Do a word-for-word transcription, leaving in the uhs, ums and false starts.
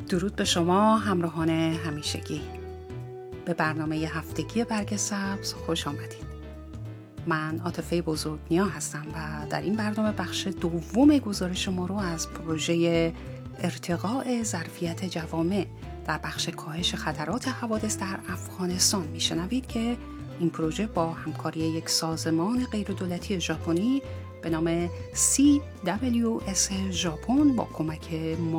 درود به شما همراهان همیشگی. به برنامه هفتگی برگ سبز خوش آمدید. من عاطفه بزرگنیا هستم و در این برنامه بخش دوم گزارش ما رو از پروژه ارتقاء ظرفیت جوامع در بخش کاهش خطرات حوادث در افغانستان میشنوید که این پروژه با همکاری یک سازمان غیردولتی ژاپنی به نام سی دبلیو اس ژاپن با کمک